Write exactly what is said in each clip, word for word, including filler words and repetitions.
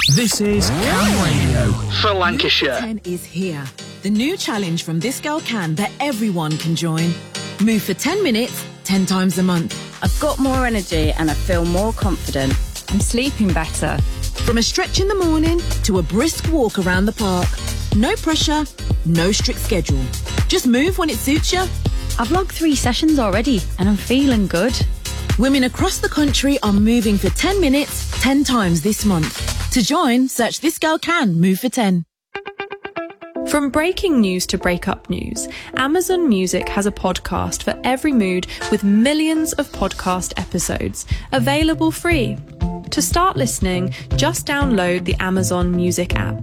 This is Cam Radio for Lancashire. ten is here. The new challenge from This Girl Can that everyone can join. Move for ten minutes, ten times a month. I've got more energy and I feel more confident. I'm sleeping better. From a stretch in the morning to a brisk walk around the park. No pressure, no strict schedule. Just move when it suits you. I've logged three sessions already and I'm feeling good. Women across the country are moving for ten minutes, ten times this month. To join, search This Girl Can Move for ten. From breaking news to breakup news, Amazon Music has a podcast for every mood with millions of podcast episodes, available free. To start listening, just download the Amazon Music app.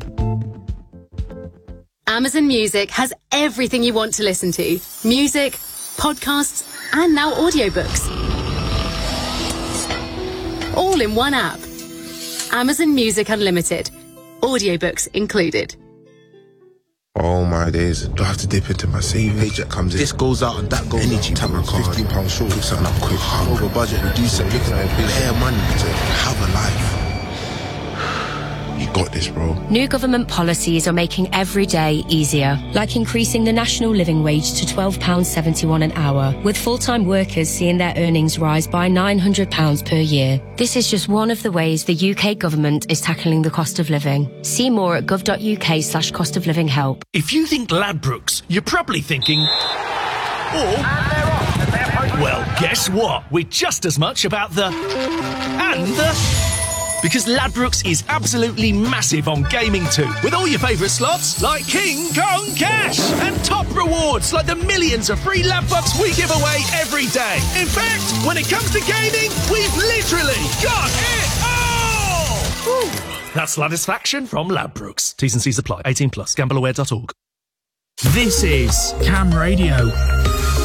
Amazon Music has everything you want to listen to. Music, podcasts, and now audiobooks. All in one app. Amazon Music Unlimited. Audiobooks included. Oh my days, do I have to dip into my savings? Paycheck comes in. This goes out and that goes Energy out. Tap my card. fifteen pounds short. Pick something up quick. I'm over budget and do something. Looking at it, bare money to have a life. You got this, bro. New government policies are making every day easier, like increasing the national living wage to twelve pounds seventy-one an hour, with full-time workers seeing their earnings rise by nine hundred pounds per year. This is just one of the ways the U K government is tackling the cost of living. See more at gov.uk slash cost of living help. If you think Ladbrokes, you're probably thinking, oh, well, guess what? We're just as much about the and the... Because Ladbrokes is absolutely massive on gaming too, with all your favourite slots like King Kong Cash and top rewards like the millions of free Ladbucks we give away every day. In fact, when it comes to gaming, we've literally got it all! Whew. That's satisfaction from Ladbrokes. T's and C's apply. eighteen plus. Gambleaware dot org. This is Cam Radio.